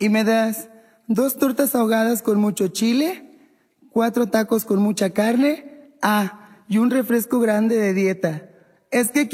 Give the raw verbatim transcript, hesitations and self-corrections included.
y me das dos tortas ahogadas con mucho chile, cuatro tacos con mucha carne, ah, y un refresco grande de dieta. Es que